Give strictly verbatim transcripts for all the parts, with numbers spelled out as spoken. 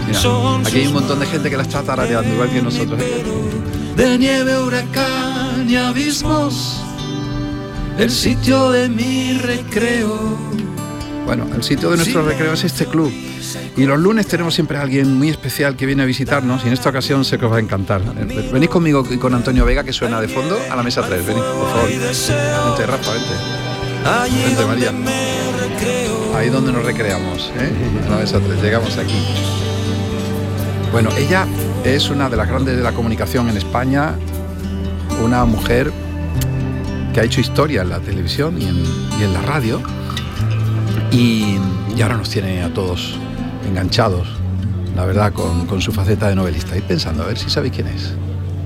Mira, aquí hay un montón de gente que la está tarareando, igual que nosotros. De nieve, huracán y abismos, el sitio de mi recreo. Bueno, el sitio de nuestro recreo es este club. Y los lunes tenemos siempre a alguien muy especial que viene a visitarnos, y en esta ocasión sé que os va a encantar. Venid conmigo y con Antonio Vega, que suena de fondo, a la mesa tres. Venid, por favor. Vente, Rafa, vente. Vente, María. Ahí donde nos recreamos, ¿eh? A la mesa tres. Llegamos aquí. Bueno, ella es una de las grandes de la comunicación en España, una mujer que ha hecho historia en la televisión y en, y en la radio, y, y ahora nos tiene a todos enganchados, la verdad, con, con su faceta de novelista. Y pensando, a ver si sabéis quién es.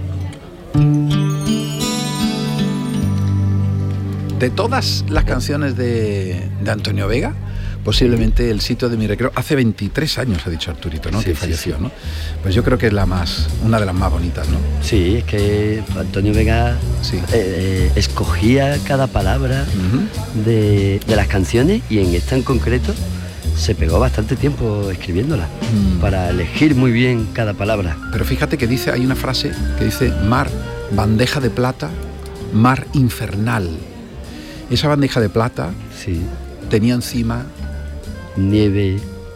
De todas las canciones de, de Antonio Vega, posiblemente El sitio de mi recreo, hace veintitrés años ha dicho Arturito, ¿no? Sí, que falleció, sí, sí. ¿no? Pues yo creo que es la más, una de las más bonitas, ¿no? Sí, es que Antonio Vega sí. eh, eh, escogía cada palabra uh-huh. de, de las canciones, y en esta en concreto se pegó bastante tiempo escribiéndola mm. para elegir muy bien cada palabra. Pero fíjate que dice, hay una frase que dice: mar, bandeja de plata, mar infernal. Esa bandeja de plata sí. tenía encima nieve.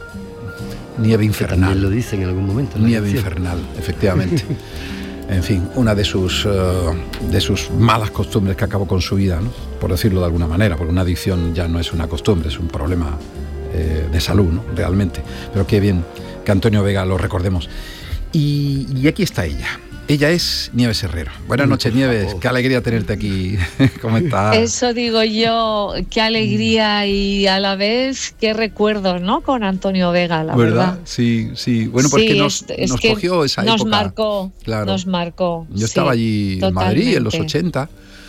Nieve infernal. También lo dice en algún momento. Nieve infernal, efectivamente. En fin, una de sus, uh, de sus malas costumbres que acabó con su vida, ¿no? Por decirlo de alguna manera, porque una adicción ya no es una costumbre, es un problema eh, de salud, ¿no? Realmente. Pero qué bien que Antonio Vega lo recordemos. Y, y aquí está ella. Ella es Nieves Herrero. Buenas noches, Nieves. Qué alegría tenerte aquí. ¿Cómo estás? Eso digo yo, qué alegría y a la vez qué recuerdos, ¿no? Con Antonio Vega, la verdad. ¿Verdad? Sí, sí. Bueno, porque sí, nos, es, nos que cogió esa nos época. Marcó, claro. Nos marcó. Yo estaba sí, allí totalmente. En Madrid en los ochenta.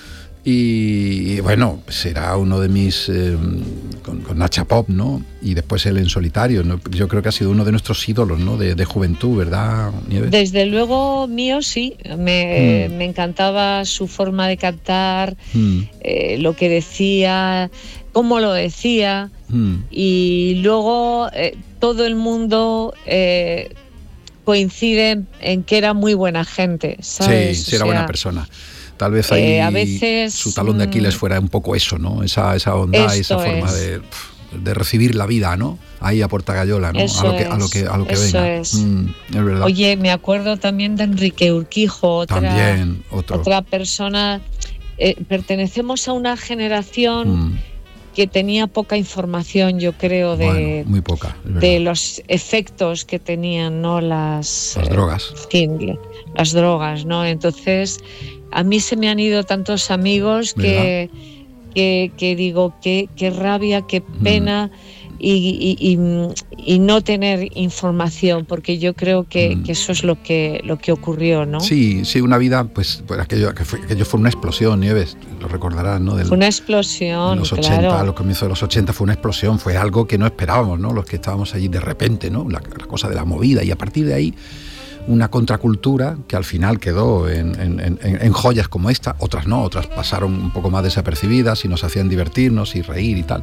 Y, y bueno, será uno de mis eh, con, con Nacha Pop, ¿no? Y después él en solitario, ¿no? Yo creo que ha sido uno de nuestros ídolos, ¿no? De, de juventud, ¿verdad, Nieves? Desde luego mío sí, me, mm. me encantaba su forma de cantar, mm. eh, lo que decía, cómo lo decía, mm. y luego eh, todo el mundo eh, coincide en que era muy buena gente, ¿sabes? Sí, sí, era o sea, buena persona. Tal vez ahí eh, a veces, su talón de Aquiles fuera un poco eso, ¿no? Esa, esa bondad y esa forma de, de recibir la vida, ¿no? Ahí a Portagayola, ¿no? Eso a lo que, a lo que, a lo que eso venga. Es. Mm, es verdad. Oye, me acuerdo también de Enrique Urquijo, otra, también, otro. otra persona. Eh, pertenecemos a una generación mm. que tenía poca información, yo creo, de, bueno, muy poca, de los efectos que tenían, ¿no? Las, las eh, drogas. Sí, las drogas, ¿no? Entonces, a mí se me han ido tantos amigos que, que, que digo, qué, qué rabia, qué pena mm. y, y, y, y no tener información, porque yo creo que, mm. que eso es lo que, lo que ocurrió, ¿no? Sí, sí, una vida, pues, pues aquello, que fue, aquello fue una explosión, Nieves, lo recordarás, ¿no? Del, fue una explosión, en los claro. ochenta, a los comienzos de los ochenta fue una explosión, fue algo que no esperábamos, ¿no? Los que estábamos allí de repente, ¿no? La, la cosa de la movida, y a partir de ahí una contracultura que al final quedó en, en, en, en joyas como esta, otras no, otras pasaron un poco más desapercibidas y nos hacían divertirnos y reír y tal.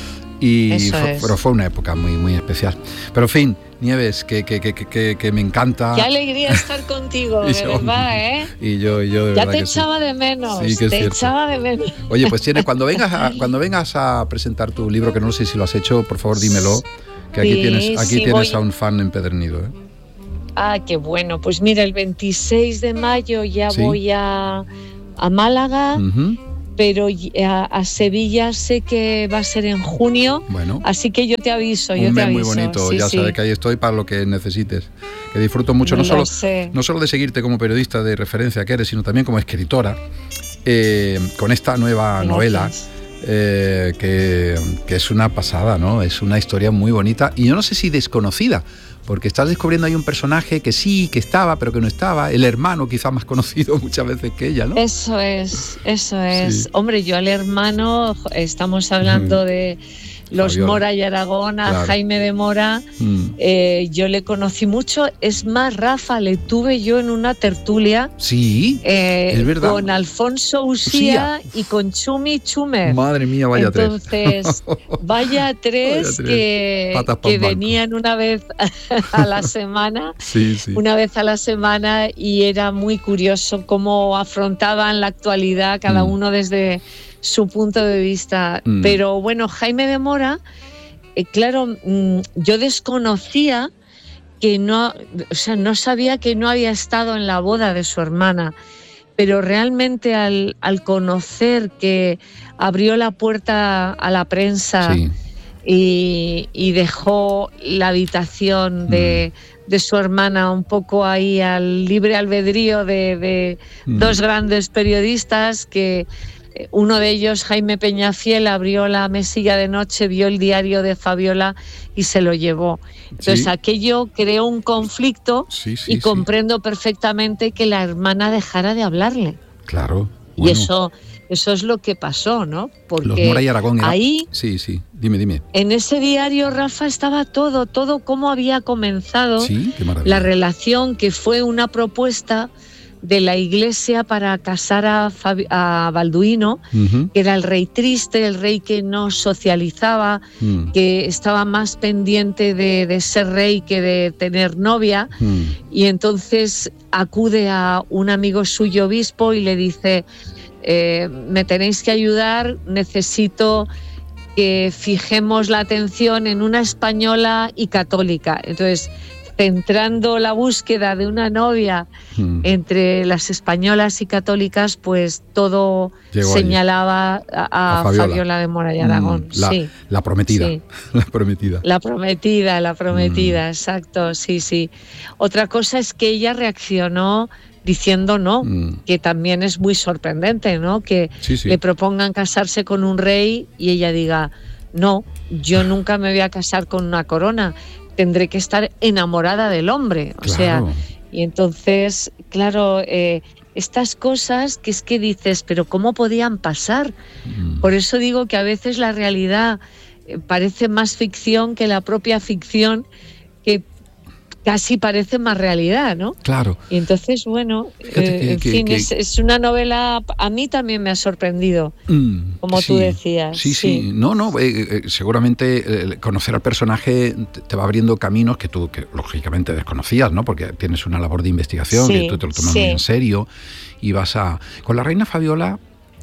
Y fue, pero fue una época muy, muy especial. Pero en fin, Nieves, que, que, que, que, que me encanta. Qué alegría estar contigo, de yo, verdad, ¿eh? Y yo, y yo de ya verdad te que echaba sí. de menos, sí, que te cierto. echaba de menos. Oye, pues tienes, cuando vengas a, cuando vengas a presentar tu libro, que no sé si lo has hecho, por favor dímelo, que aquí sí, tienes, aquí sí, tienes voy... a un fan empedernido, ¿eh? Ah, qué bueno. Pues mira, el veintiséis de mayo ya ¿sí? voy a, a Málaga, uh-huh. pero a, a Sevilla sé que va a ser en junio, bueno, así que yo te aviso, un yo te mes aviso. muy bonito, sí, ya sí. sabes que ahí estoy para lo que necesites. Que disfruto mucho, no solo, no solo de seguirte como periodista de referencia que eres, sino también como escritora, eh, con esta nueva Gracias. novela. Eh, que, que es una pasada, ¿no? Es una historia muy bonita y yo no sé si desconocida, porque estás descubriendo ahí un personaje que sí, que estaba, pero que no estaba, el hermano quizá más conocido muchas veces que ella, ¿no? Eso es, eso es. Sí. Hombre, yo al hermano, estamos hablando mm. de, los Fabiola. Mora y Aragón, a Claro. Jaime de Mora, Mm. eh, yo le conocí mucho. Es más, Rafa, le tuve yo en una tertulia Sí, eh, es verdad. con Alfonso Usía, Usía. y con Chumi Chumer. Madre mía, vaya Entonces, tres. vaya tres, Vaya tres. que, Patas pa'l que banco. venían una vez a la semana. Sí, sí. Una vez a la semana, y era muy curioso cómo afrontaban la actualidad cada Mm. uno desde su punto de vista. Mm. Pero bueno, Jaime de Mora, eh, claro, mm, yo desconocía que no, o sea, no sabía que no había estado en la boda de su hermana, pero realmente al, al conocer que abrió la puerta a la prensa, Sí. y, y dejó la habitación de, mm. de su hermana un poco ahí al libre albedrío de, de mm. dos grandes periodistas, que uno de ellos, Jaime Peñafiel, abrió la mesilla de noche, vio el diario de Fabiola y se lo llevó. Entonces, sí. aquello creó un conflicto, sí, sí, y sí. comprendo perfectamente que la hermana dejara de hablarle. Claro. Bueno. Y eso... Eso es lo que pasó, ¿no? Porque los Mora y Aragón era... ahí, sí, sí, dime, dime. En ese diario, Rafa, estaba todo, todo cómo había comenzado sí, qué maravilla. La relación, que fue una propuesta de la Iglesia para casar a, Fabi, a Balduino, uh-huh. que era el rey triste, el rey que no socializaba, uh-huh. que estaba más pendiente de, de ser rey que de tener novia, uh-huh. y entonces acude a un amigo suyo, obispo, y le dice... Eh, me tenéis que ayudar, necesito que fijemos la atención en una española y católica. Entonces, centrando la búsqueda de una novia hmm. entre las españolas y católicas, pues todo Llegó señalaba a, a, a Fabiola. Fabiola de Mora y Aragón. Mm, la, sí. la prometida. Sí. La prometida. La prometida, la prometida, mm. exacto, sí, sí. Otra cosa es que ella reaccionó diciendo no, mm. que también es muy sorprendente, ¿no? Que sí, sí. le propongan casarse con un rey y ella diga, no, yo nunca me voy a casar con una corona, tendré que estar enamorada del hombre. O claro. sea, y entonces, claro, eh, estas cosas que es que dices, pero ¿cómo podían pasar? Mm. Por eso digo que a veces la realidad eh, parece más ficción que la propia ficción, que casi parece más realidad, ¿no? Claro. Y entonces, bueno, eh, que, en que, fin, que, es, es una novela, a mí también me ha sorprendido, mm, como sí, tú decías. Sí, sí, sí. no, no, eh, eh, seguramente eh, conocer al personaje te va abriendo caminos que tú, que lógicamente desconocías, ¿no? Porque tienes una labor de investigación, sí, que tú te lo tomas sí. muy en serio, y vas a... Con la reina Fabiola...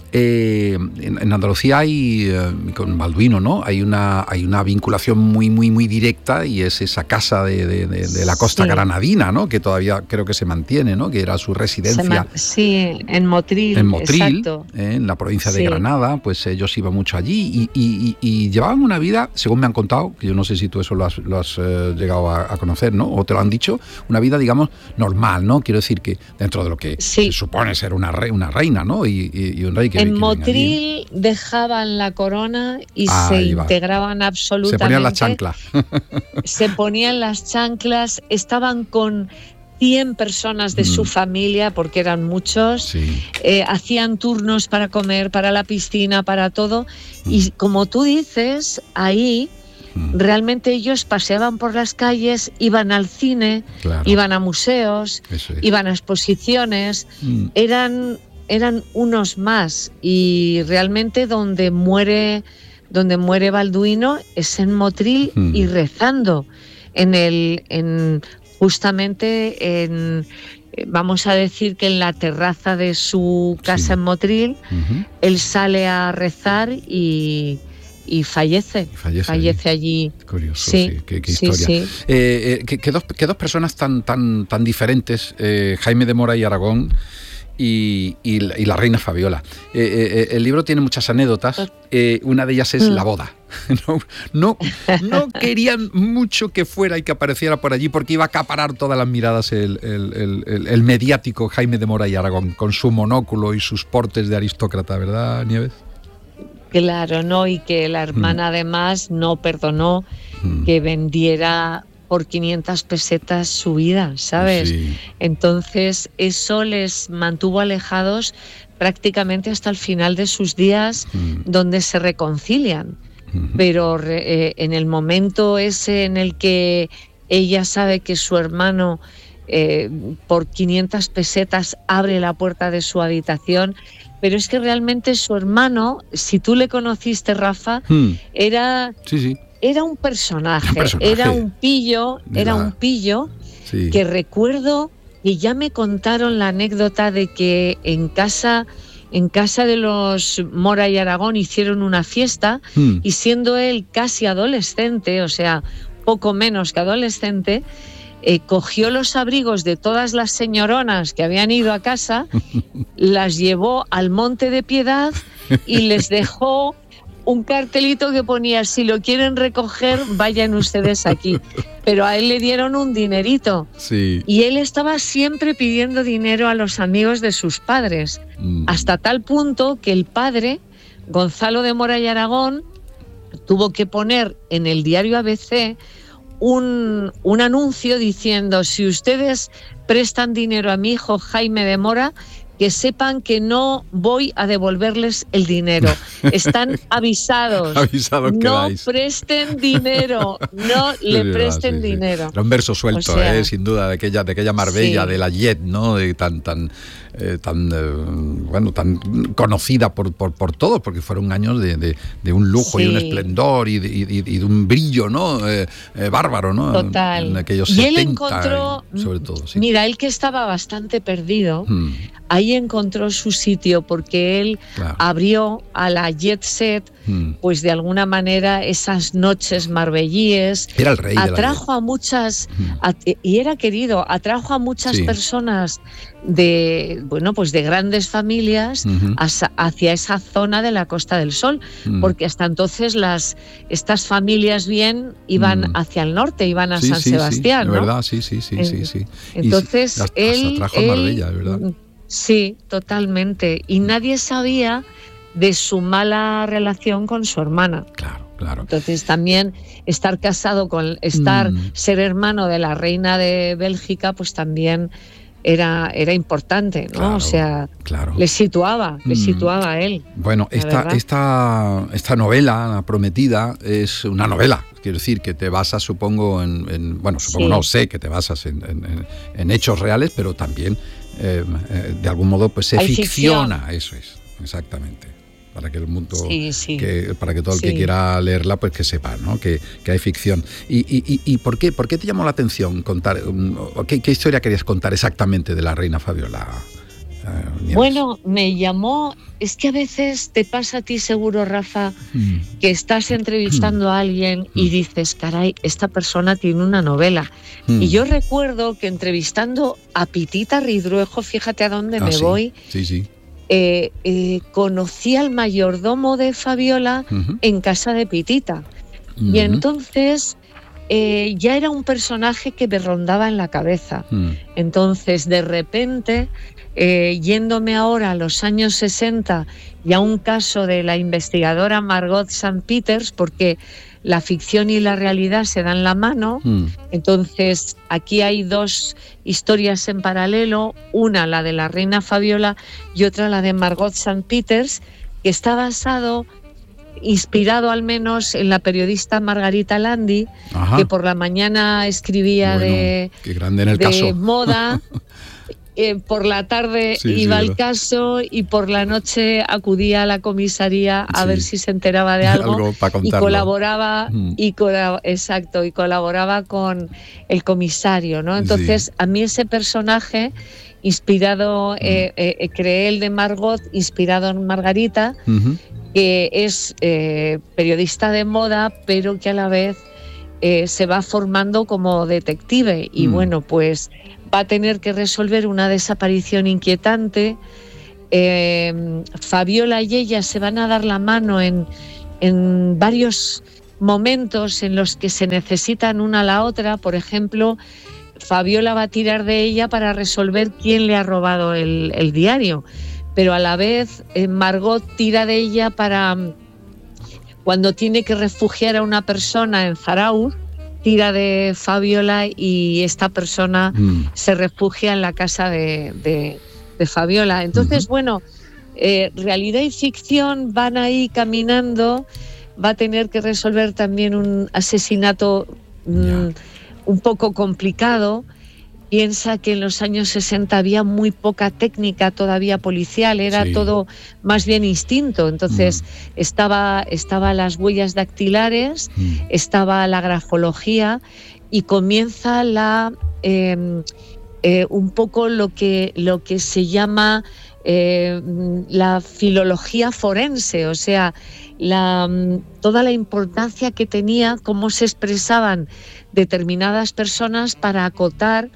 Eh, en, en Andalucía hay, eh, con Balduino, ¿no? Hay una, hay una vinculación muy, muy, muy directa, y es esa casa de, de, de, de la costa sí. granadina, ¿no? Que todavía creo que se mantiene, ¿no? Que era su residencia. Sí, en Motril. En Motril, exacto. Eh, en la provincia de sí. Granada, pues ellos iban mucho allí y, y, y, y llevaban una vida, según me han contado, que yo no sé si tú eso lo has, lo has eh, llegado a, a conocer, ¿no? O te lo han dicho, una vida, digamos, normal, ¿no? Quiero decir que dentro de lo que sí. se supone ser una, re, una reina, ¿no? Y, y, y un rey que... En Motril dejaban la corona y ah, se integraban absolutamente. Se ponían las chanclas. Se ponían las chanclas, estaban con cien personas de mm. su familia, porque eran muchos, sí. eh, hacían turnos para comer, para la piscina, para todo, mm. y como tú dices, ahí mm. realmente ellos paseaban por las calles, iban al cine, claro. iban a museos, es. iban a exposiciones, mm. eran... eran unos más, y realmente donde muere donde muere Balduino es en Motril hmm. y rezando en el en justamente en vamos a decir que en la terraza de su casa sí. en Motril, uh-huh. él sale a rezar y Y fallece, fallece, fallece allí. allí. Curioso, sí, sí, qué, qué sí, historia. Sí. Eh, eh, que, que, dos, que dos personas tan, tan, tan diferentes, eh, Jaime de Mora y Aragón, y, y, la, y la reina Fabiola. Eh, eh, el libro tiene muchas anécdotas, eh, una de ellas es mm. la boda. No, no, no querían mucho que fuera y que apareciera por allí, porque iba a acaparar todas las miradas el, el, el, el, el mediático Jaime de Mora y Aragón, con su monóculo y sus portes de aristócrata, ¿verdad, Nieves? Claro, ¿no? Y que la hermana mm. además no perdonó mm. que vendiera por quinientas pesetas su vida, ¿sabes? Sí. Entonces eso les mantuvo alejados prácticamente hasta el final de sus días, mm. donde se reconcilian. uh-huh. pero eh, en el momento ese en el que ella sabe que su hermano eh, por quinientas pesetas abre la puerta de su habitación, pero es que realmente su hermano, si tú le conociste, Rafa, hmm. era, sí, sí. era un personaje, un personaje, era un pillo, era un pillo sí. que recuerdo que ya me contaron la anécdota de que en casa, en casa de los Mora y Aragón hicieron una fiesta hmm. y siendo él casi adolescente, o sea, poco menos que adolescente, Eh, cogió los abrigos de todas las señoronas que habían ido a casa, las llevó al Monte de Piedad y les dejó un cartelito que ponía: si lo quieren recoger, vayan ustedes aquí. Pero a él le dieron un dinerito. Sí. Y él estaba siempre pidiendo dinero a los amigos de sus padres, mm. hasta tal punto que el padre, Gonzalo de Mora y Aragón, tuvo que poner en el diario A B C Un, un anuncio diciendo: si ustedes prestan dinero a mi hijo Jaime de Mora, que sepan que no voy a devolverles el dinero. Están avisados. Avisados no quedáis. presten dinero, no le sí, presten sí, sí. dinero. Era un verso suelto, o sea, eh, sin duda, de aquella, de aquella Marbella, sí. de la Jet, ¿no? De tan, tan, eh, tan, eh, bueno, tan conocida por, por, por todos, porque fueron años de, de, de un lujo sí. y un esplendor y de, y, y de un brillo, ¿no? Eh, eh, bárbaro, ¿no? Total. En aquellos y setenta, él encontró, y sobre todo, sí. Mira, él que estaba bastante perdido, hmm. ahí encontró su sitio, porque él claro. abrió a la jet set, hmm. pues de alguna manera esas noches marbellíes. Era el rey. Atrajo de la a muchas, a, y era querido, atrajo a muchas sí. personas de, bueno, pues de grandes familias uh-huh. hacia, hacia esa zona de la Costa del Sol, uh-huh. porque hasta entonces las estas familias bien iban uh-huh. hacia el norte, iban a sí, San sí, Sebastián, sí, ¿no? De verdad, sí, sí, sí, sí, sí. Entonces y hasta, él, hasta trajo a Marbella, él, de verdad. Sí, totalmente. Y nadie sabía de su mala relación con su hermana. Claro, claro. Entonces también estar casado con, estar, mm. ser hermano de la reina de Bélgica, pues también era, era importante, ¿no? Claro, o sea, claro. le situaba, le mm. situaba a él. Bueno, esta, esta, esta novela, La Prometida, es una novela. Quiero decir, que te basas, supongo, en, en bueno, supongo, sí. no sé, que te basas en, en, en hechos reales, pero también, eh, eh, de algún modo, pues se Hay ficciona, ficción. Eso es, exactamente. Para que el mundo, sí, sí. que, para que todo el sí. que quiera leerla, pues que sepa, ¿no? Que, que hay ficción. ¿Y, y, y por qué, por qué te llamó la atención contar? ¿Qué, qué historia querías contar exactamente de la reina Fabiola? Uh, bueno, me llamó, es que a veces te pasa a ti seguro, Rafa, mm. que estás entrevistando mm. a alguien y dices, caray, esta persona tiene una novela. Mm. Y yo recuerdo que entrevistando a Pitita Ridruejo, fíjate a dónde ah, me sí. voy, sí, sí. Eh, eh, conocí al mayordomo de Fabiola uh-huh. en casa de Pitita. Uh-huh. Y entonces eh, ya era un personaje que me rondaba en la cabeza. Uh-huh. Entonces, de repente... Eh, yéndome ahora a los años sesenta y a un caso de la investigadora Margot Saint Peters, porque la ficción y la realidad se dan la mano, mm. entonces aquí hay dos historias en paralelo, una la de la reina Fabiola y otra la de Margot Saint Peters, que está basado, inspirado al menos en la periodista Margarita Landi, Ajá. que por la mañana escribía bueno, de, qué grande en el de caso. moda. Eh, por la tarde sí, iba sí, al caso y por la noche acudía a la comisaría a sí. ver si se enteraba de algo, algo para y colaboraba mm. y colab- exacto y colaboraba con el comisario, ¿no? Entonces sí. a mí ese personaje inspirado mm. eh, eh, creé el de Margot inspirado en Margarita, uh-huh. que es eh, periodista de moda pero que a la vez eh, se va formando como detective y mm. bueno, pues va a tener que resolver una desaparición inquietante. Eh, Fabiola y ella se van a dar la mano en, en varios momentos en los que se necesitan una a la otra. Por ejemplo, Fabiola va a tirar de ella para resolver quién le ha robado el, el diario, pero a la vez eh, Margot tira de ella para cuando tiene que refugiar a una persona en Zarauz, tira de Fabiola y esta persona mm. se refugia en la casa de, de, de Fabiola. Entonces, uh-huh. bueno, eh, realidad y ficción van ahí caminando va a tener que resolver también un asesinato mmm, un poco complicado. Piensa que en los años sesenta había muy poca técnica todavía policial, era sí. todo más bien instinto. Entonces mm. estaba, estaba las huellas dactilares, mm. estaba la grafología y comienza la eh, eh, un poco lo que, lo que se llama eh, la filología forense, o sea, la, toda la importancia que tenía cómo se expresaban determinadas personas para acotar.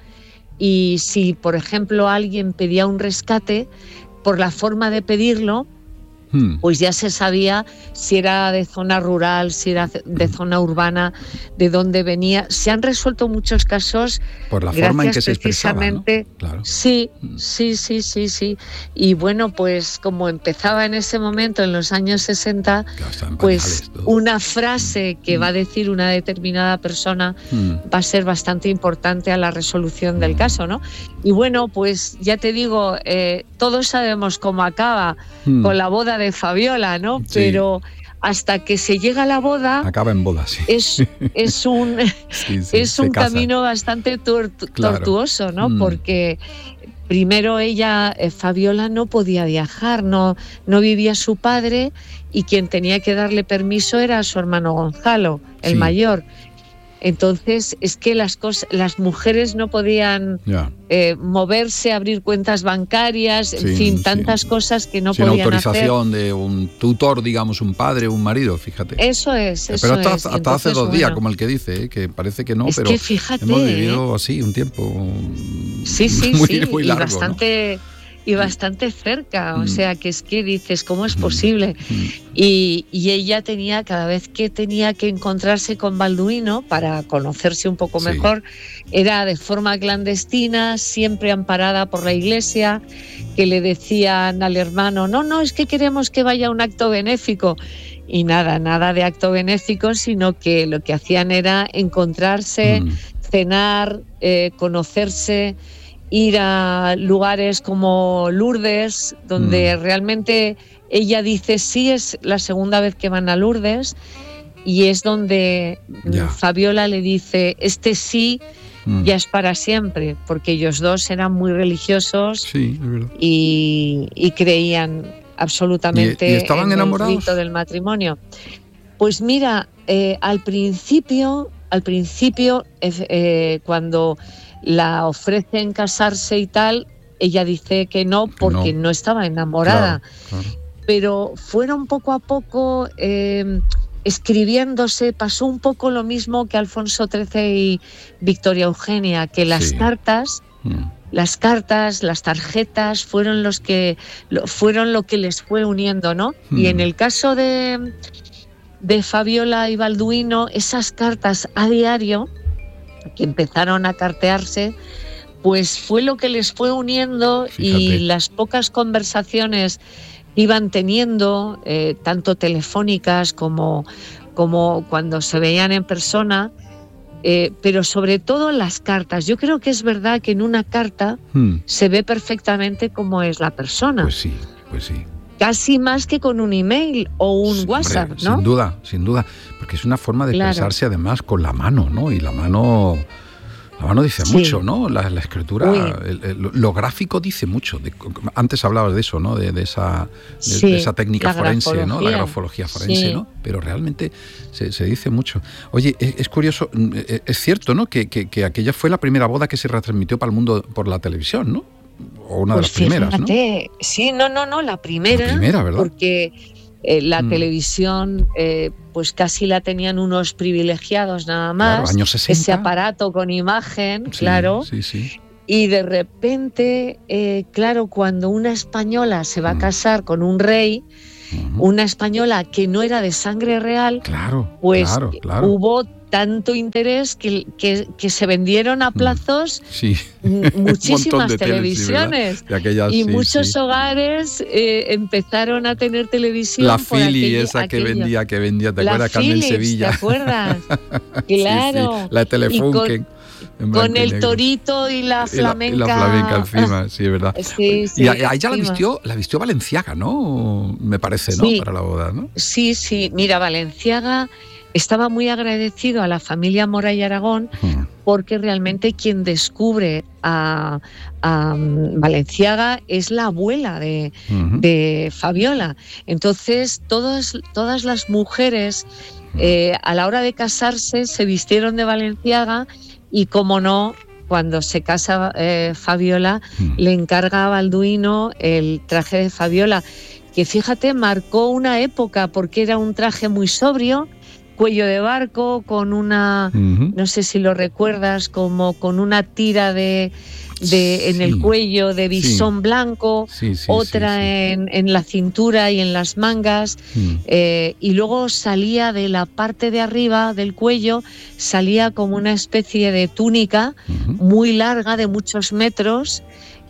Y si, por ejemplo, alguien pedía un rescate, por la forma de pedirlo, hmm. pues ya se sabía si era de zona rural, si era de zona urbana, de dónde venía. Se han resuelto muchos casos por la forma en que se expresaba, ¿no? Claro. Sí, sí, sí, sí, sí. Y bueno, pues como empezaba en ese momento, en los años sesenta, claro, pues pañales, una frase hmm. que hmm. va a decir una determinada persona hmm. va a ser bastante importante a la resolución hmm. del caso, ¿no? Y bueno, pues ya te digo, eh, todos sabemos cómo acaba hmm. con la boda de Fabiola, ¿no? Sí. Pero hasta que se llega a la boda... Acaba en boda, sí. Es, es un, sí, sí, es un camino bastante tor- claro. tortuoso, ¿no? Mm. Porque primero ella, eh, Fabiola, no podía viajar, no, no vivía su padre y quien tenía que darle permiso era su hermano Gonzalo, el sí. mayor. Entonces es que las cosas, las mujeres no podían yeah. eh, moverse, abrir cuentas bancarias, en sí, fin, sí. tantas cosas que no Sin podían hacer. Sin autorización de un tutor, digamos, un padre, un marido, fíjate. Eso es, eso Pero hasta, es. hasta Entonces, hace dos bueno, días, como el que dice, ¿eh? Que parece que no, es pero que fíjate, hemos vivido ¿eh? así un tiempo sí, sí, muy, sí, muy y largo, bastante... ¿no? Y bastante cerca, mm. o sea, que es que dices, ¿cómo es posible? Mm. Y, y ella tenía, cada vez que tenía que encontrarse con Balduino para conocerse un poco sí. mejor, era de forma clandestina, siempre amparada por la iglesia, que le decían al hermano, no, no, es que queremos que vaya a un acto benéfico. Y nada, nada de acto benéfico, sino que lo que hacían era encontrarse, mm. cenar, eh, conocerse, ir a lugares como Lourdes, donde mm. realmente ella dice sí, es la segunda vez que van a Lourdes, y es donde ya. Fabiola le dice, este sí mm. ya es para siempre, porque ellos dos eran muy religiosos sí, es verdad. Y, y creían absolutamente ¿Y, y estaban en enamorados? el rito del matrimonio. Pues mira, eh, al principio, al principio, eh, eh, cuando la ofrecen casarse y tal, ella dice que no porque no, no estaba enamorada. Claro, claro. Pero fueron poco a poco eh, escribiéndose, pasó un poco lo mismo que Alfonso trece y Victoria Eugenia, que las sí. cartas, mm. las cartas, las tarjetas fueron los que lo, fueron lo que les fue uniendo, ¿no? Mm. Y en el caso de, de Fabiola y Balduino, esas cartas a diario que empezaron a cartearse, pues fue lo que les fue uniendo. Fíjate. Y las pocas conversaciones que iban teniendo, eh, tanto telefónicas como, como cuando se veían en persona, eh, pero sobre todo las cartas. Yo creo que es verdad que en una carta hmm. se ve perfectamente cómo es la persona. Pues sí, pues sí. Casi más que con un email o un sí, WhatsApp, hombre, ¿no? Sin duda, sin duda, porque es una forma de claro. expresarse además con la mano, ¿no? Y la mano, la mano dice sí. mucho, ¿no? La, la escritura, el, el, lo gráfico dice mucho. De, antes hablabas de eso, ¿no? De, de, esa, de, sí, de esa técnica forense, ¿no? La grafología forense, sí. ¿no? Pero realmente se, se dice mucho. Oye, es, es curioso, es cierto, ¿no? Que, que, que aquella fue la primera boda que se retransmitió para el mundo por la televisión, ¿no? O una pues de las primeras, fíjate, ¿no? Sí, no, no, no, la primera. La primera, ¿verdad? Porque eh, la mm. televisión, eh, pues casi la tenían unos privilegiados nada más. Claro, años sesenta. Ese aparato con imagen, sí, claro. Sí, sí. Y de repente, eh, claro, cuando una española se va mm. a casar con un rey, uh-huh. una española que no era de sangre real, claro, pues claro, claro. hubo tanto interés que, que, que se vendieron a plazos sí. muchísimas televisiones sí, aquellas, y sí, muchos sí. hogares eh, empezaron a tener televisión. La por Philly aquello, esa aquello. que vendía, que vendía, ¿te la acuerdas? Carmen Philips, Sevilla. ¿te acuerdas? Claro. Sí, sí. La Telefunken. Con el torito y la flamenca. Y la, y la flamenca encima, sí, es verdad. Sí, sí, y a, a ella la vistió, la vistió Valenciaga, ¿no? Me parece, ¿no? Sí. Para la boda, ¿no? Sí, sí. Mira, Valenciaga estaba muy agradecido a la familia Mora y Aragón uh-huh. porque realmente quien descubre a, a Valenciaga es la abuela de, uh-huh. de Fabiola. Entonces, todas, todas las mujeres eh, a la hora de casarse se vistieron de Valenciaga y, como no, cuando se casa eh, Fabiola, uh-huh. le encarga a Balduino el traje de Fabiola, que fíjate, marcó una época porque era un traje muy sobrio, cuello de barco, con una, uh-huh. no sé si lo recuerdas, como con una tira de, de en sí. el cuello de bisón sí. blanco, sí, sí, otra sí, sí. En, en la cintura y en las mangas, uh-huh. eh, y luego salía de la parte de arriba del cuello, salía como una especie de túnica uh-huh. muy larga, de muchos metros,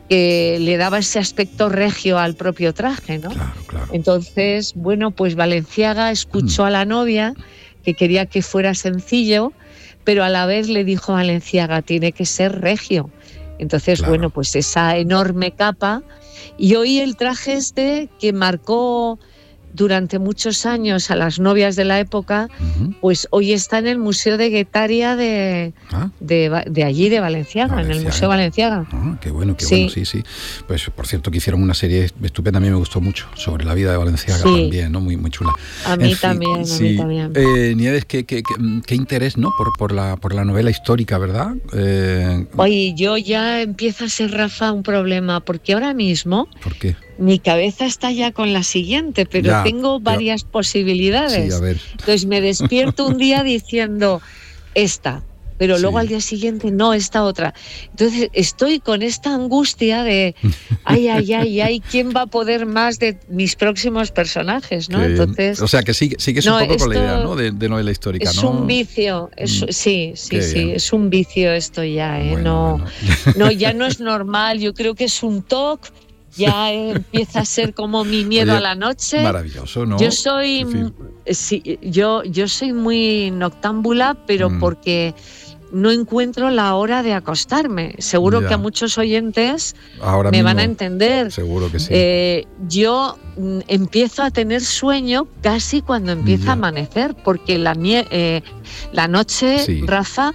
que le daba ese aspecto regio al propio traje, ¿no? Claro, claro. Entonces, bueno, pues Valenciaga escuchó uh-huh. a la novia, que quería que fuera sencillo, pero a la vez le dijo a Valenciaga, tiene que ser regio. Entonces, claro. bueno, pues esa enorme capa. Y hoy el traje este, que marcó durante muchos años a las novias de la época, uh-huh. pues hoy está en el Museo de Guetaria de, ¿Ah? de, de allí, de Valenciaga, Valenciaga, en el Museo Valenciaga. Ah, qué bueno, qué sí. bueno, sí, sí. Pues, por cierto, que hicieron una serie estupenda, a mí me gustó mucho, sobre la vida de Valenciaga sí. también, ¿no? Muy, muy chula. A mí en también, fin, a mí sí. también. Eh, Nieves, qué, qué, qué, qué interés, ¿no? Por, por, la, por la novela histórica, ¿verdad? Eh... Oye, yo ya empieza a ser, Rafa, un problema, porque ahora mismo... ¿Por qué? Mi cabeza está ya con la siguiente, pero ya, tengo varias ya. posibilidades. Sí, a ver. Entonces me despierto un día diciendo esta, pero sí. luego al día siguiente no, esta otra. Entonces estoy con esta angustia de, ay, ay, ay, ay, ¿quién va a poder más de mis próximos personajes? ¿No? Entonces, o sea, que sigue, sigues no, un poco con la idea, ¿no? De, de novela histórica, es ¿no? Es un vicio, es, mm. sí, sí, Qué sí, bien. es un vicio esto ya, ¿eh? Bueno, no, bueno. no, ya no es normal, yo creo que es un toque. Ya empieza a ser como mi miedo Oye, a la noche. Maravilloso, ¿no? Yo soy, en fin. sí, yo, yo soy muy noctámbula, pero mm. porque no encuentro la hora de acostarme. Seguro ya. que a muchos oyentes Ahora me mismo, van a entender. Seguro que sí. Eh, yo mm, empiezo a tener sueño casi cuando empieza ya. a amanecer, porque la, eh, la noche, sí. Rafa,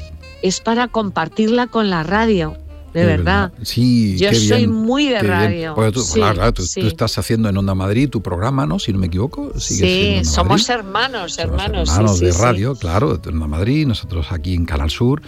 es para compartirla con la radio. De es verdad. verdad. Sí, yo qué soy bien, muy de radio. Pues tú, sí, claro, tú, sí. tú estás haciendo en Onda Madrid tu programa, ¿no? Si no me equivoco. Sí, somos hermanos, hermanos. Somos hermanos sí, de sí, radio, sí. claro, de Onda Madrid, nosotros aquí en Canal Sur.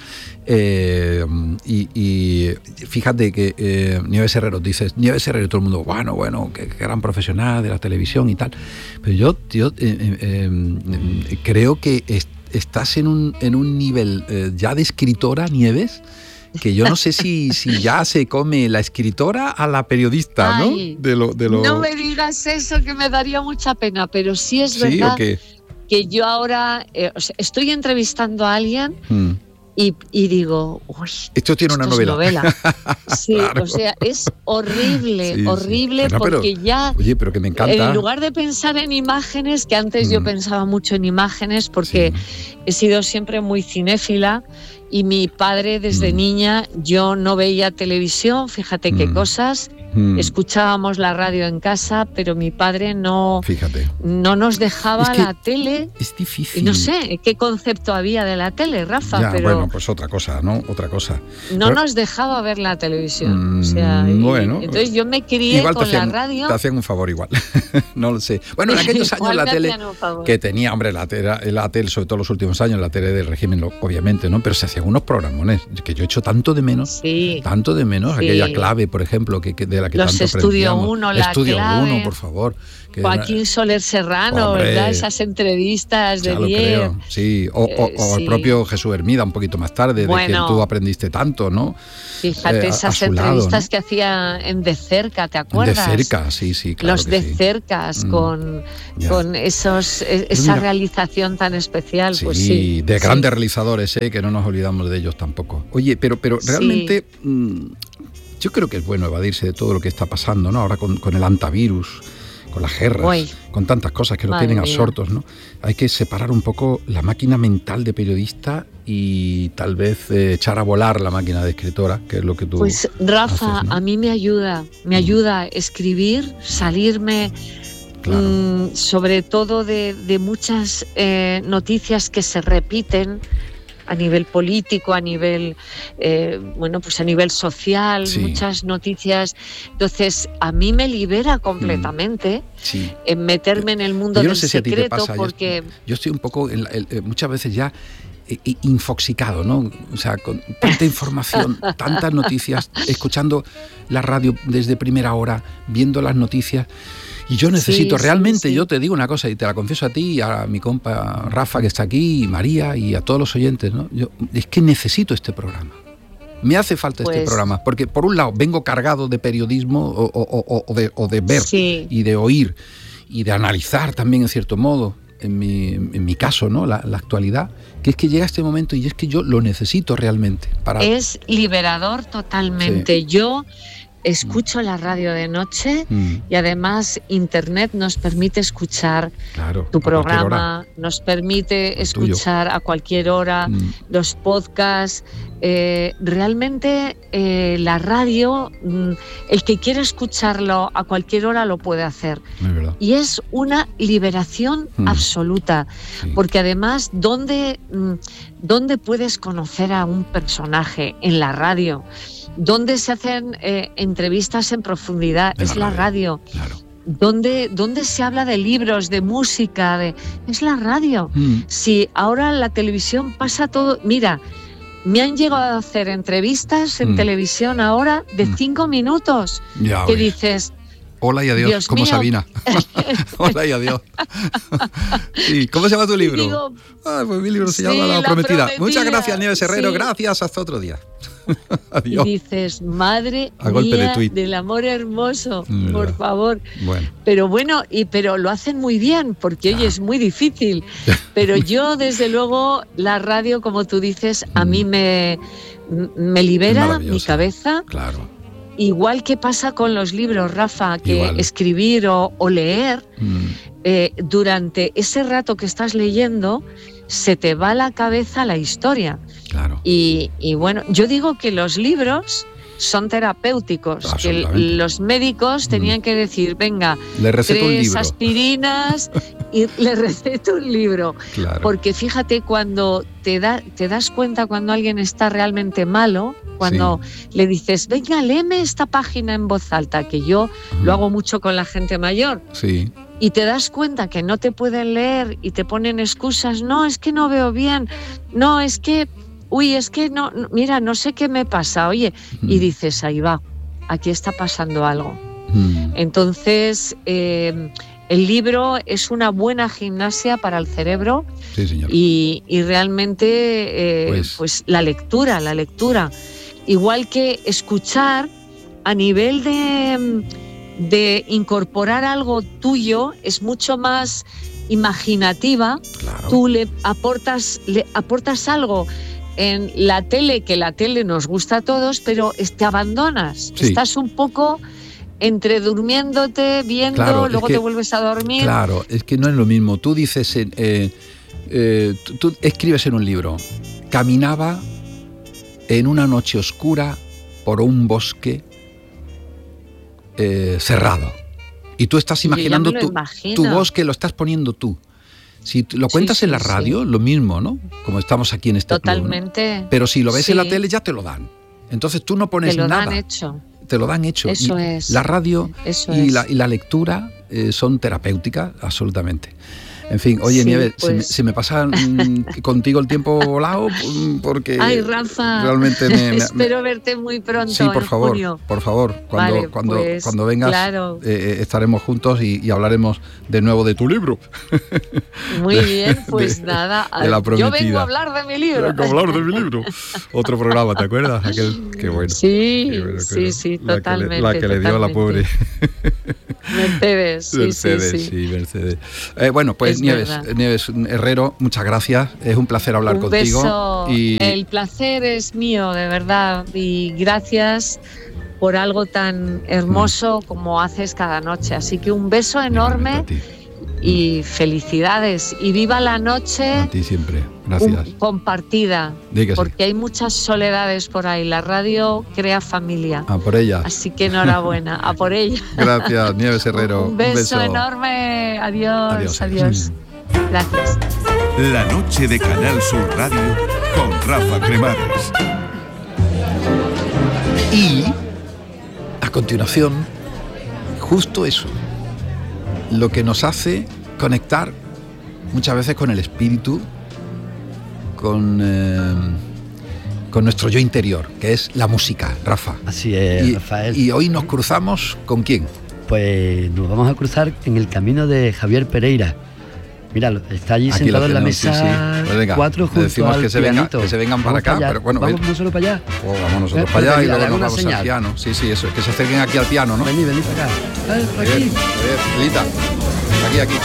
Eh, y, y fíjate que eh, Nieves Herrero, dices, Nieves Herrero, todo el mundo, bueno, bueno, qué, qué gran profesional de la televisión y tal. Pero yo, yo eh, eh, eh, creo que est- estás en un, en un nivel eh, ya de escritora, Nieves, que yo no sé si, si ya se come la escritora a la periodista, Ay, ¿no? De lo, de lo... No me digas eso, que me daría mucha pena, pero sí es ¿Sí, verdad o qué? que yo ahora eh, o sea, estoy entrevistando a alguien hmm. y, y digo, uy, esto tiene esto una novela. Es novela. Sí, claro. O sea, es horrible, sí, sí. horrible Bueno, porque pero, ya, oye, pero que me encanta. En lugar de pensar en imágenes, que antes hmm. yo pensaba mucho en imágenes porque sí. he sido siempre muy cinéfila. Y mi padre, desde mm. niña, yo no veía televisión, fíjate mm. qué cosas, mm. escuchábamos la radio en casa, pero mi padre no, fíjate. no nos dejaba es que la tele. Es difícil. Y no sé qué concepto había de la tele, Rafa, ya, pero... bueno, pues otra cosa, ¿no? Otra cosa. No pero, nos dejaba ver la televisión. Mm, o sea, y, bueno. Entonces yo me crié igual con hacían, la radio. Te hacían un favor igual, no lo sé. Bueno, en aquellos años la tele, que tenía, hombre, la tele, la tele, sobre todo los últimos años, la tele del régimen, obviamente, ¿no? Pero se hacían unos programones que yo he hecho tanto de menos, sí, tanto de menos, sí. aquella clave, por ejemplo, que, que de la que los tanto Estudio uno, la Estudio clave. uno, por favor. Que Joaquín era... Soler Serrano, Hombre, ¿verdad? Esas entrevistas de diez. Sí, o, o, o sí. el propio Jesús Hermida un poquito más tarde, bueno, de quien tú aprendiste tanto, ¿no? Fíjate, eh, esas entrevistas lado, ¿no? que hacía en De Cerca, ¿te acuerdas? De Cerca, sí, sí, claro. Los que De sí. Cercas, mm, con, yeah. con esos, esa mira, realización tan especial. Sí, pues sí, de sí. grandes realizadores, ¿eh? Que no nos olvidamos de ellos tampoco. Oye, pero, pero realmente sí. mmm, yo creo que es bueno evadirse de todo lo que está pasando, ¿no? Ahora con, con el antivirus, con las guerras, Uy. con tantas cosas que lo Madre tienen mía. absortos, ¿no? Hay que separar un poco la máquina mental de periodista y tal vez eh, echar a volar la máquina de escritora, que es lo que tú Pues Rafa, haces, ¿no? a mí me ayuda, me ayuda a escribir, salirme, Claro. mmm, sobre todo de, de muchas eh, noticias que se repiten a nivel político, a nivel, eh, bueno, pues a nivel social, Sí. muchas noticias. Entonces, a mí me libera completamente Sí. en meterme en el mundo Yo no del sé si a ti te secreto, pasa, yo- porque Yo estoy un poco, en la- el- eh, muchas veces ya eh, eh, infoxicado, ¿no? O sea, con tanta información, tantas noticias, escuchando la radio desde primera hora, viendo las noticias. Y yo necesito Sí, sí, realmente, sí. yo te digo una cosa y te la confieso a ti y a mi compa Rafa que está aquí, y María y a todos los oyentes, ¿no? Yo, es que necesito este programa. Me hace falta este Pues- programa, porque por un lado vengo cargado de periodismo o, o- o- o de, o de ver Sí. y de oír y de analizar también en cierto modo, en mi, en mi caso, ¿no? La, la actualidad, que es que llega este momento y es que yo lo necesito realmente para... es liberador totalmente. Sí. Yo escucho la radio de noche Mm, y además Internet nos permite escuchar claro, tu a cualquier hora. programa, nos permite El tuyo. escuchar a cualquier hora Mm, los podcasts. Eh, realmente eh, la radio, mm, el que quiera escucharlo a cualquier hora lo puede hacer. es verdad. Y es una liberación Mm. absoluta, Sí. porque además, ¿dónde, mm, ¿dónde puedes conocer a un personaje? En la radio. ¿Dónde se hacen eh, entrevistas en profundidad? En Es la la radio. Claro. ¿Dónde, ¿Dónde se habla de libros, de música? De... Es la radio. Mm, Si ahora en la televisión pasa todo... Mira, me han llegado a hacer entrevistas en Mm. televisión ahora de Mm. cinco minutos, ya que ves. dices... Hola y adiós, Dios como mío. Sabina. Hola y adiós. Sí, ¿cómo se llama tu libro? Digo, Ah, pues mi libro se sí, llama La La Prometida. Prometida, Muchas gracias, Nieves Herrero. sí. Gracias, hasta otro día. y Adiós. dices, madre A golpe de mía tuit. del amor hermoso, Mm, por verdad. favor. Bueno, Pero bueno, y pero lo hacen muy bien, porque oye, Ah. es muy difícil. Pero yo, desde luego, la radio, como tú dices, a Mm. mí me, me Es libera mi maravillosa. cabeza. claro. Igual que pasa con los libros, Rafa, que Igual. escribir o, o leer, Mm, eh, durante ese rato que estás leyendo, se te va a la cabeza la historia. claro. Y, y bueno, yo digo que los libros son terapéuticos, que Absolutamente. l- los médicos tenían que decir, venga, Le receto un tres libro. aspirinas y le receto un libro. Claro. Porque fíjate, cuando te, da, te das cuenta cuando alguien está realmente malo, cuando le dices, venga, léeme esta página en voz alta, que yo Ujú. lo hago mucho con la gente mayor, Sí, y te das cuenta que no te pueden leer y te ponen excusas, no, es que no veo bien, no, es que, uy, es que no, no, mira, no sé qué me pasa, oye, y Mm. dices, ahí va, aquí está pasando algo. Mm, Entonces, eh, el libro es una buena gimnasia para el cerebro sí, señor. y, y realmente, eh, Pues- pues la lectura, la lectura, igual que escuchar a nivel de, de incorporar algo tuyo, es mucho más imaginativa. Claro. Tú le aportas, le aportas algo en la tele, que la tele nos gusta a todos, pero es- te abandonas. Sí. Estás un poco entre durmiéndote, viendo, Claro, es luego que- te vuelves a dormir. Claro, es que no es lo mismo. Tú dices, en, eh, eh, tú, tú escribes en un libro, caminaba en una noche oscura por un bosque eh, cerrado. Y tú estás Yo ya imaginando me lo tu, imagino. tu bosque, lo estás poniendo tú. Si tú lo Sí, cuentas en sí, la sí. radio, lo mismo, ¿no? Como estamos aquí en este club, ¿no? Totalmente. Pero si lo ves en la Sí. tele, ya te lo dan. Entonces tú no pones Te lo nada. dan hecho. Te lo dan hecho. Eso Y es. La radio Eso y es. la, y la lectura eh, son terapéuticas, absolutamente. En fin, oye, Sí, Nieves, se, me, pues. se me pasa mm, contigo el tiempo volado mm, porque Ay, Rafa, realmente me... me- espero verte muy pronto sí, por en favor, junio. por favor, cuando, Vale, cuando, pues, cuando vengas claro. eh, eh, estaremos juntos y, y hablaremos de nuevo de tu libro. Muy bien, pues de- nada. de La yo Prometida. vengo a hablar de mi libro. Vengo a hablar de mi libro. Otro programa, ¿te acuerdas? Aquel, qué bueno. Sí, Qué bueno, qué sí, bueno. sí, La que le- totalmente. La que le dio a la pobre. totalmente. Mercedes, sí, Mercedes, sí, sí, sí. Mercedes. Eh, bueno, pues Es Nieves, verdad. Nieves Herrero, muchas gracias. Es un placer hablar Un contigo. beso. Y El placer es mío, de verdad. Y gracias por algo tan hermoso como haces cada noche. Así que un beso enorme y felicidades. Y viva la noche. A ti siempre. Gracias. Un, compartida. Porque sí. Hay muchas soledades por ahí. La radio crea familia. A por ella. Así que enhorabuena. A por ella. Gracias, Nieves Herrero. Un beso, un beso enorme. Adiós. Adiós. Adiós. Gracias. La noche de Canal Sur Radio con Rafa Cremades. Y a continuación, justo eso, lo que nos hace conectar muchas veces con el espíritu, con, eh, con nuestro yo interior, que es la música, Rafa. Así es, y, Rafael. Y hoy nos cruzamos ¿con quién? Pues nos vamos a cruzar en el camino de Javier Pereira. Mira, está allí Aquí sentado en la mesa, sí, sí. Pues venga, cuatro junto decimos al que se, venga, que se vengan para vamos acá, para pero bueno, vamos nosotros para allá. Oh, vamos nosotros eh, para allá y mira, luego nos vamos señal. al piano. Sí, sí, eso, que se acerquen aquí al piano, ¿no? Vení, vení para acá. Ver, por aquí. A ver, Lita, aquí, aquí.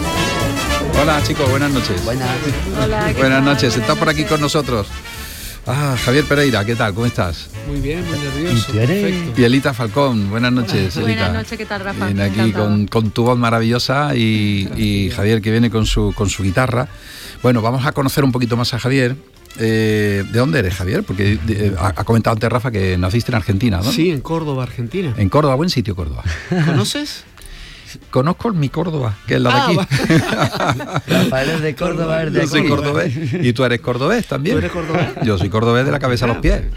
Hola chicos, buenas noches. Buenas. Hola, buenas noches, está por aquí con nosotros. Ah, Javier Pereira, ¿qué tal? ¿Cómo estás? Muy bien, muy nervioso. ¿Y, perfecto. y Elita Falcón, buenas noches. Buenas Elita. noches, ¿qué tal, Rafa? Viene aquí con, con tu voz maravillosa y, y Javier que viene con su, con su guitarra. Bueno, vamos a conocer un poquito más a Javier. Eh, ¿De dónde eres, Javier? Porque de, ha, ha comentado antes Rafa que naciste en Argentina, ¿no? Sí, en Córdoba, Argentina. En Córdoba, buen sitio Córdoba. ¿Conoces? Conozco mi Córdoba, que es la de ah, aquí. Rafael es de Córdoba, es de Yo soy aquí. cordobés. ¿Y tú eres cordobés también? ¿Tú eres cordobés? Yo soy cordobés de la cabeza a los pies.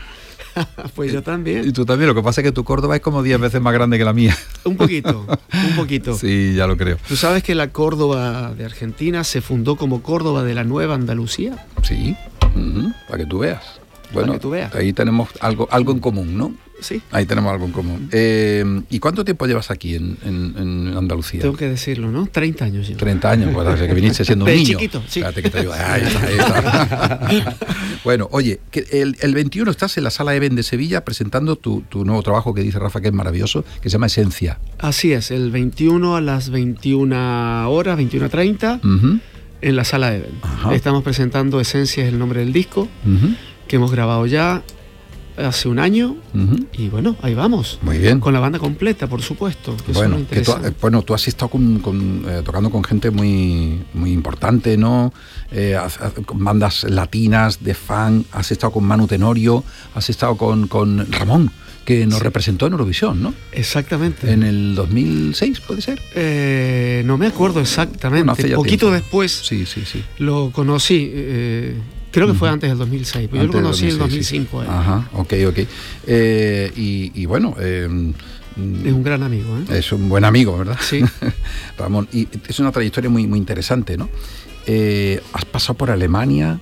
Pues yo también. Y tú también, lo que pasa es que tu Córdoba es como diez veces más grande que la mía. Un poquito, un poquito. Sí, ya lo creo. ¿Tú sabes que la Córdoba de Argentina se fundó como Córdoba de la Nueva Andalucía? Sí, uh-huh, para que tú veas. Bueno, para que tú veas. Ahí tenemos algo, algo en común, ¿no? Sí. Ahí tenemos algo en común. Eh, ¿Y cuánto tiempo llevas aquí en, en, en Andalucía? Tengo que decirlo, ¿no? treinta años ya. treinta años, pues desde que viniste siendo un de niño. chiquito, sí. Espérate que te ayude. Ahí está, ahí está. Bueno, oye, que el, el veintiuno estás en la Sala Eben de Sevilla presentando tu, tu nuevo trabajo que dice Rafa que es maravilloso, que se llama Esencia. Así es, el veintiuno a las veintiuna horas, veintiuna treinta, uh-huh. en la Sala Eben. Uh-huh. Estamos presentando Esencia, es el nombre del disco, uh-huh. que hemos grabado ya hace un año, uh-huh. y bueno, ahí vamos. Muy bien. Con la banda completa, por supuesto. Que bueno, que tú, eh, bueno, tú has estado con, con, eh, tocando con gente muy, muy importante, ¿no? Eh, has, has, con bandas latinas de fan, has estado con Manu Tenorio, has estado con, con Ramón, que nos sí. representó en Eurovisión, ¿no? Exactamente. En el dos mil seis, ¿puede ser? Eh, no me acuerdo exactamente. Bueno, hace ya poquito tiempo. después sí, sí, sí. lo conocí. Eh, Creo que fue antes del dos mil seis, pero yo lo conocí en el dos mil cinco. Sí. Eh. Ajá, ok, ok. Eh, y, y bueno... Eh, es un gran amigo, ¿eh? Es un buen amigo, ¿verdad? Sí. Ramón, y es una trayectoria muy, muy interesante, ¿no? Eh, has pasado por Alemania,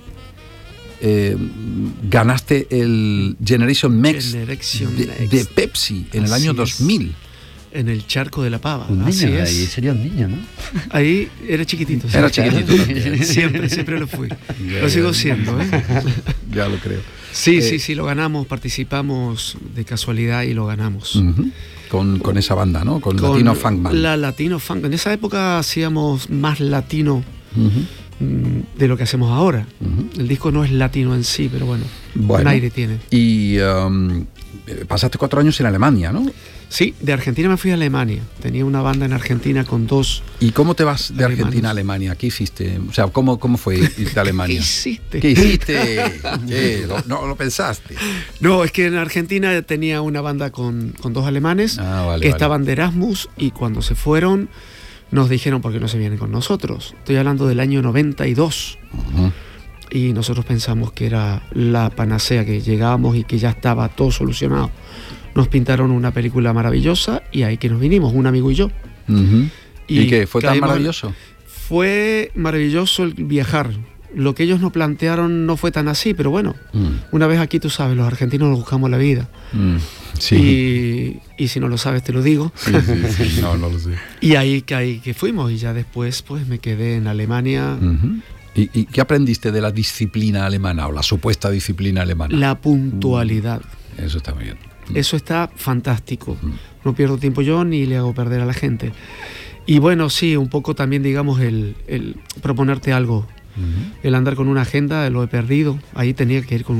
eh, ganaste el Generation Next Generation de, Next. de Pepsi en el Así año es. dos mil. En el Charco de la Pava. Un Así niño, es. ahí sería un niño, ¿no? Ahí era chiquitito. ¿sí? Era chiquitito también. Siempre, siempre lo fui. Ya, lo sigo ya. siendo, ¿eh? Ya lo creo. Sí, Eh, sí, sí, lo ganamos, participamos de casualidad y lo ganamos. Uh-huh. Con, con esa banda, ¿no? Con, con Latino Funk Band. La Latino Funk. En esa época hacíamos más latino Uh-huh. de lo que hacemos ahora. Uh-huh. El disco no es latino en sí, pero bueno, Bueno. un aire tiene. Y um, pasaste cuatro años en Alemania, ¿no? Sí, de Argentina me fui a Alemania. Tenía una banda en Argentina con dos. ¿Y cómo te vas de alemanes. Argentina a Alemania? ¿Qué hiciste? O sea, ¿cómo, cómo fue irte a Alemania? ¿Qué hiciste? ¿Qué hiciste? ¿Qué? ¿No, no lo pensaste? No, es que en Argentina tenía una banda con, con dos alemanes Ah, vale, que vale. estaban de Erasmus y cuando se fueron nos dijeron por qué no se vienen con nosotros. Estoy hablando del año noventa y dos. Uh-huh. Y nosotros pensamos que era la panacea, que llegábamos y que ya estaba todo solucionado. Nos pintaron una película maravillosa y ahí que nos vinimos, un amigo y yo. Uh-huh. ¿Y, ¿Y qué? ¿Fue tan caímos- maravilloso? Fue maravilloso el viajar. Lo que ellos nos plantearon no fue tan así, pero bueno, Mm. una vez aquí tú sabes, los argentinos nos buscamos la vida. Mm. Sí. Y, y si no lo sabes te lo digo. Sí, sí, sí. No, no lo sé. Y ahí que, ahí que fuimos y ya después pues me quedé en Alemania. Uh-huh. ¿Y, ¿Y qué aprendiste de la disciplina alemana o la supuesta disciplina alemana? La puntualidad. Eso está muy bien. Eso está fantástico. Mm. No pierdo tiempo yo ni le hago perder a la gente. Y bueno, sí, un poco también, digamos, el, el proponerte algo. Uh-huh. El andar con una agenda, lo he perdido. Ahí tenía que ir con